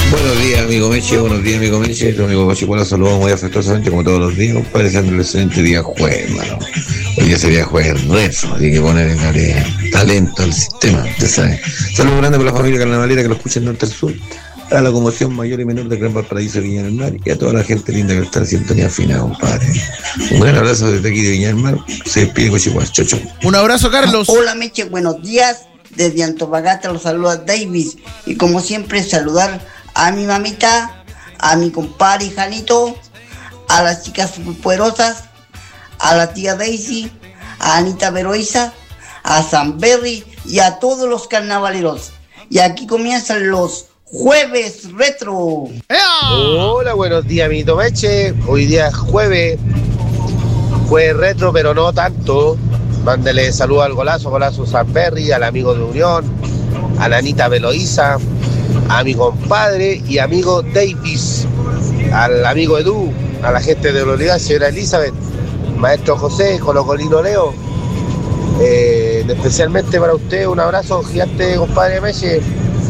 Buenos días, amigo Meche, buenos días, amigo Meche. Tu amigo Cochicuelo saludos muy afectuosamente como todos los días, compadre, deseando el excelente día jueves, mano. Hoy día sería jueves rezo, hay que poner talento al sistema, usted sabe. Saludos grandes por la familia carnavalera que lo escucha en norte al sur, a la conmoción mayor y menor de Gran Valparaíso, Viña del Mar, y a toda la gente linda que está en sintonía fina, compadre. Un gran abrazo desde aquí de Viña del Mar. Se despide Cochicuelo. Chau, chau. Un abrazo, Carlos. Hola, Meche, buenos días. Desde Antofagasta los saluda Davis. Y como siempre, saludar a mi mamita, a mi compadre Janito, a las chicas superpoderosas, a la tía Daisy, a Anita Veroiza, a San Berry y a todos los carnavaleros. Y aquí comienzan los Jueves Retro. Hola, buenos días, mi Meche. Hoy día es jueves retro, pero no tanto. Mándele saludos al golazo San Berry, al amigo de Unión, a la Anita Veloiza, a mi compadre y amigo Davis, al amigo Edu, a la gente de la unidad, señora Elizabeth, maestro José, Colocolino Leo, especialmente para usted, un abrazo gigante, compadre Meche.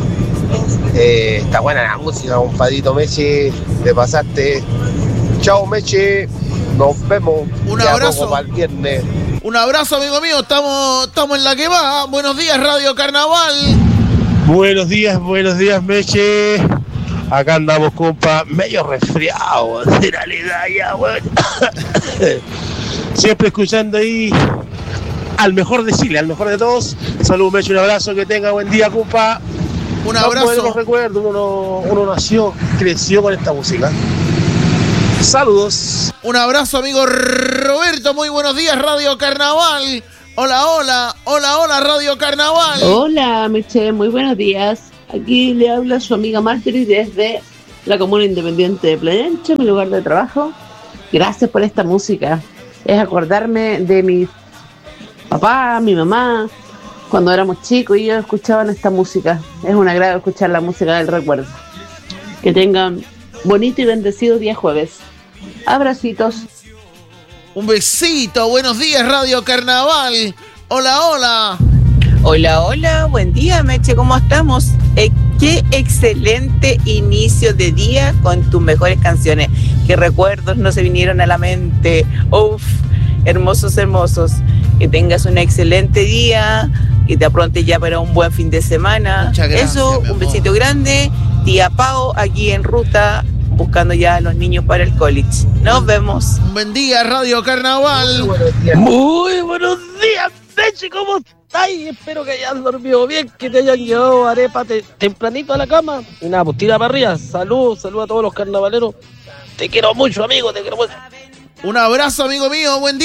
Está buena la música, compadrito Meche, te pasaste. Chao, Meche, nos vemos. Un abrazo para el viernes. Un abrazo, amigo mío, estamos en la que va. Buenos días, Radio Carnaval. Buenos días, Meche. Acá andamos, compa, medio resfriado, de realidad ya, weón. Siempre escuchando ahí al mejor de Chile, al mejor de todos. Salud, Meche, un abrazo, que tenga buen día, compa. Un abrazo. No recuerdo, uno nació, creció con esta música. Saludos. Un abrazo, amigo Roberto. Muy buenos días, Radio Carnaval. Hola, Radio Carnaval. Hola, Meche, muy buenos días. Aquí le habla su amiga Marjorie desde la comuna independiente de Playa Ancha, mi lugar de trabajo. Gracias por esta música. Es acordarme de mi papá, mi mamá, cuando éramos chicos y ellos escuchaban esta música. Es un agrado escuchar la música del recuerdo. Que tengan bonito y bendecido día jueves. Abracitos. Un besito. Buenos días, Radio Carnaval. Hola. Hola, buen día, Meche, ¿cómo estamos? Qué excelente inicio de día con tus mejores canciones. Qué recuerdos no se vinieron a la mente. Uf, hermosos. Que tengas un excelente día, que te aprontes ya para un buen fin de semana. Muchas gracias. Eso, un besito grande. Tía Pao, aquí en ruta, buscando ya a los niños para el college. Nos vemos. Un buen día, Radio Carnaval. Muy buenos días, Meche, ¿cómo estás? Espero que hayas dormido bien, que te hayan llevado arepa tempranito a la cama. Y nada, pues tira para arriba. Salud a todos los carnavaleros. Te quiero mucho, amigo, te quiero mucho. Un abrazo, amigo mío, buen día.